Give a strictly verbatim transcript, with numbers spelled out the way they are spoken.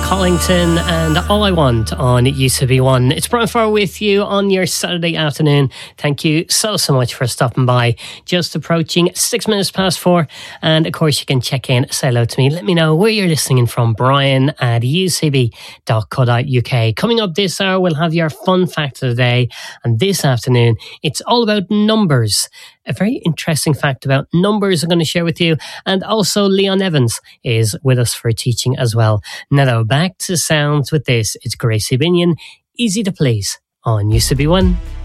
Collington and All I Want on U C B one. It's Brian Farr with you on your Saturday afternoon. Thank you so, so much for stopping by. Just approaching six minutes past four. And of course, you can check in, say hello to me. Let me know where you're listening in from. Brian at u c b dot co dot u k. Coming up this hour, we'll have your fun fact of the day. And this afternoon, it's all about numbers. A very interesting fact about numbers I'm going to share with you. And also Leon Evans is with us for teaching as well. Now though, back to sounds with this. It's Gracie Binion, Easy to Please on U C B one.